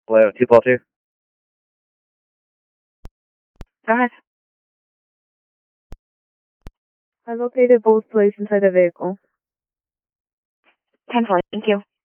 Hello, 242. Go ahead. I located both police inside the vehicle. 10-4, thank you.